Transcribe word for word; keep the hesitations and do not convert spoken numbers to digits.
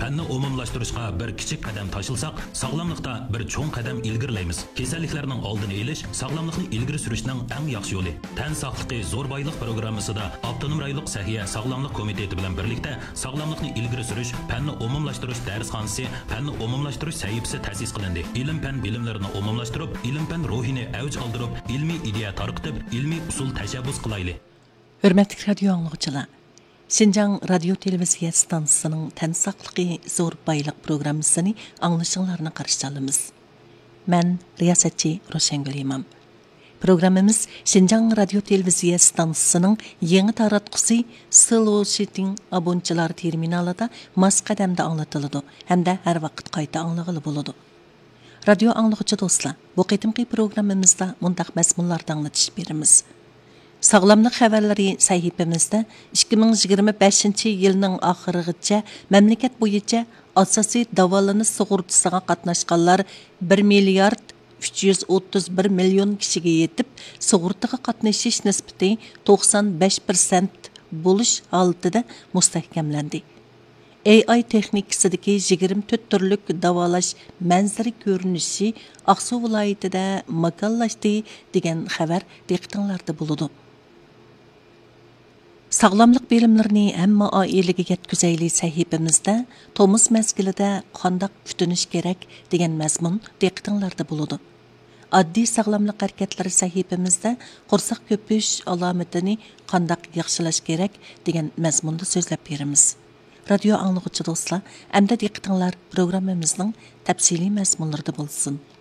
Fənni umumlaşdırışqa bir kiçik qadam taşılsaq, sağlamlıqda bir çoğun qadam ilgirləymiz. Keselliklərinin aldını eliş, sağlamlıqni ilgiri sürüşning eng yaxshi yo'li. Tan saqlıqı zo'r boyliq programmasida Avtonom rayonluq Səhiyyə Sağlamlıq Komiteti bilan birlikdə sağlamlıqni ilgiri sürüş, fənni umumlaşdırış dərsxanası, fənni umumlaşdırış sahifasi ta'sis qilindi. Ilm fan bilimlarini umumlashtirib, ilm fan ruhini avj oldirib, ilmiy ideya tarqitib, ilmiy usul tashabbus qilayli. Hörmətli radio anlıqçılar, Şinjan Radio Televiziya stansiyasının tən saqlıqı zor baylıq proqramısını anlaşıllarına qarşılayırıq. Mən riyasetçi Roşengül İmam. Proqramımız Şinjan Radio Televiziya stansiyasının yeni taratqusi Slowshiting abonchilar terminalida mas qadamda anlatıldı, hem de her vaqt qayta anlığılı buludu. Radio anlıqçı dostlar, bu qitimqi proqramımızda mundaq məzmunlarda anlatış berimiz. Sağlamlıq xəbərləri səhifəmizdə ikki ming yigirma beshinchi yilning oxirigacha mamlakat bo'yicha asosiy davolanish sug'urtasiga qatnashganlar bir milliard uch yuz o'ttiz bir million kishiga yetib, sug'urtaga qatnashish nisbati to'qson besh foiz bo'lish holatida mustahkamlandi. A I texnikasidagi yigirma to'rt turlik davolash manzari ko'rinishi Aqsu viloyatida makonlashdi degan xabar diqqatinglarda bo'ladi. Sağlamlıq bilimlerini hamma oilaga yetkazayli sahifamizda Tomuz mezgilida qandaq kutinish kerak degan mazmun diqqatinglarda bo'ladi. Oddiy sağlamlıq harakatlari sahifamizda qursoq ko'pish alomatini qandaq yaxshilash kerak degan mazmunda so'zlab beramiz. Radio anlıqçı dostlar, hamda diqqatinglar programmamizning tafsiliy mazmunlarida bo'lsin.